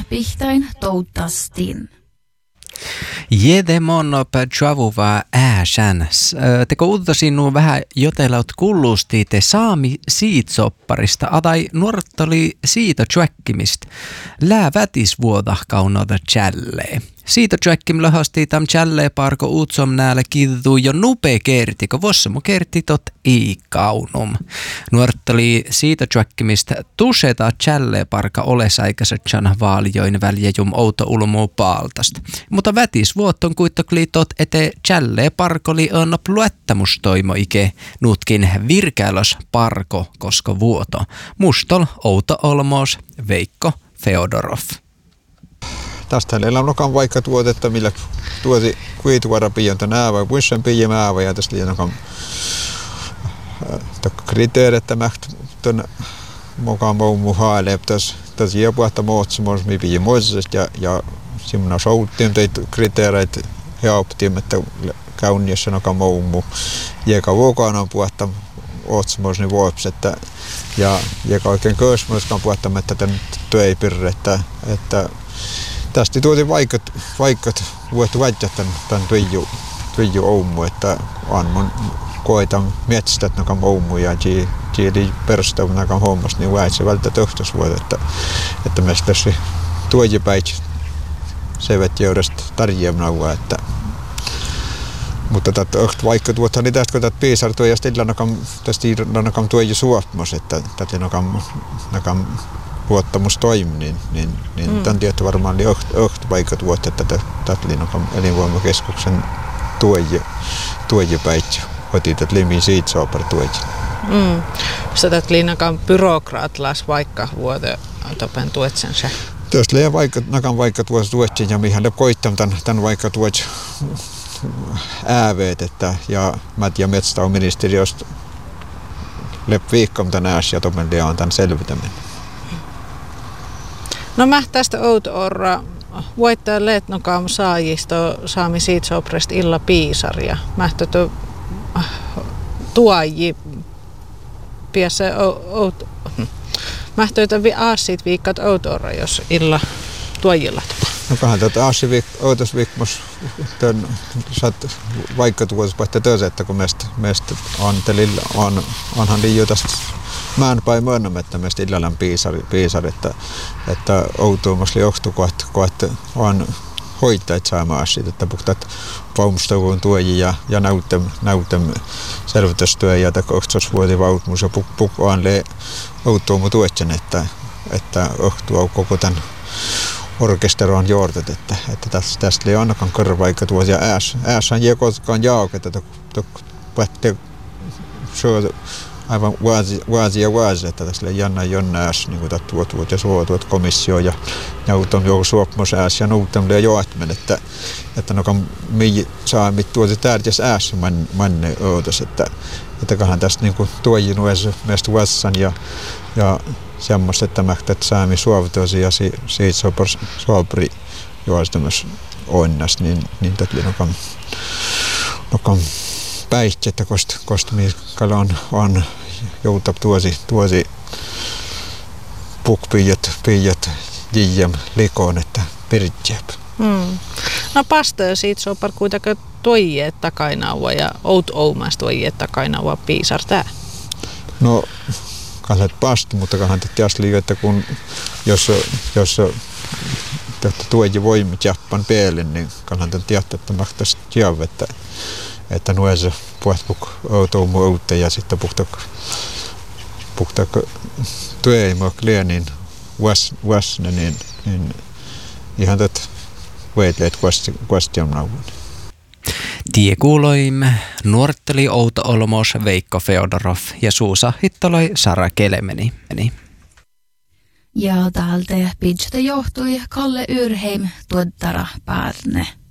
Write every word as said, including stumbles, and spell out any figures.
pihtain touttastin. Jedemon pjavuva ääsän. Teko uuttasinu vähän jotelaut kullusti te saami siitsopparista, adai nuorttoli siitä tjökkimistä. Lää vätisvuoda kaunada tjällee. Siitä tjökkim lahasti tam tjällee parko utsom näällä kiddu jo nupe kerti, ko vossamo kerti tot ei kaunum. Nuorttoli siitä tjökkimistä tuseta tjällee parka olesaikaisetjan vaaljoin väljäjum outo ulmuu paaltasta. Mutta vätisvuoton kuittokliitot ete tjällee parkoli on pluettamustoimo ike nutkin virkäälos parko kosko vuoto. Mustol outo olmos Veikko Feodorov. Tästä meillä on nokan vaikka tuotetta, millä tuoti kuituara piionta näävä, puissan piiä määvä ja tästä liian nokan kriteerit, että tuon mukaan muu haale, tässä ei puhuta muutsamus, mi piiä muotsesta ja, ja semmoinen souttiin teitä kriteereitä helptiin, että kauniissa nokan muu, joka vuokaan on puhuta muutsamus, niin vuops, että ja joka oikein köysmöskaan puhuta, että tämän työipirre, että, että tästä tuotiin vaikat, vaikat vuotta vaikka tämän, tämän tuiju, tuiju oumu, että on mun koetan mietstät nokan oumu ja tieli perustavu nokan hommasta, niin väitsä välttä töhtös vuotta, että, että meistä tässä tuojipäit sevet joudesta tarjoamalla, että mutta tätä vaikka tuottaa niin tästä kun tätä piisartua ja sitten nokan tästä nokan tuoju suopmus, että tätä nokan nokan luottamus toimi, niin, niin, niin mm. tämän tietty varmaan oli öht vaikka tuotte tätä Tatliinokan elinvoimakeskuksen tuoji, tuojipäitsä. Otin tätä limiin siitä soopar tuoji. Mm. Sä Tatliinokan byrokraatlas vaikka vuote topen tuotsensa. Tuosta liian vaikka nakan vaikka tuossa tuotsen ja mihän koittam tämän, tämän vaikka tuots ääveet, että ja mät ja metstä on ministeriöstä lep viikkom tän ääs ja topen liian on tämän selvitäminen. No mä tästä outoorra voittaa leetnokam saajisto saami siitsoprest illa piisaria. Mä tätä tuoji piässä out. Mä tätä aasit viikkat outoorra jos illa tuojilla. No kahan tätä aasi viik outos viikmos tän saat vaikka tuossa vaikka töitä, että kun meistä meistä on telillä on onhan liian tästä mä en päin myönnä, että meistä illallaan piisari, piisari, että, että outuumassa johtuu, että on hoitajat saamaan siitä, että puhtaat paumustavuun tuoji ja, ja näytem, näytem selvitystyö ja kohtaus vuosi vautmus ja puk, puk on le outuumu tuotsen, että, että ohtuu koko tämän orkesteroon joortet, että, että tästä, tästä ei ainakaan korvaikka tuosi ja ääs, ääs on jekotkaan jauket, että pätte syötä aivan vuosi ja vuosi, että tässä oli jännä jonnääs, niin kuin tuot tuot ja suotuot komissio ja neutom joku suopmosääs ja neutom ja joatmen, että että nokan mii saa mit tuoti tärkeäs ääs man, manne ootos, että että kahan tästä niin kuin tuojin uudessa meistä vuossan ja ja semmoista, että mähtät saami suovitosi ja si, siitä sopar suopri juostamas onnas, niin niin tätä nokan nokan päihti, että kost, kost miskalla on, on joutaa tuosi, tuosi pukpiijat, piijat, jiem likoon, että peritjääpä. Mm. No pastaa siitä sopar kuitenkin toijeet takainaua ja out oumas toijeet takainaua piisar tää. No kahdet pasta, mutta kahden tätä liikaa, että kun jos, jos tuoji voimit jappan päälle, niin kahden tätä jättää, että mahtaisi jäävä, että että nuessa puhutpuk outoumu outte ja sitten puhtak puhtak työimo klienin was wasne niin niin ihan tot veitleet question nauvun. Tie kuuloim nuortteli outo olmos Veikko Feodorov ja suusa hittoloi Sara Kelemeni. Ja täältä pidstä johtui Kalle Yrheim tuottara Pärne.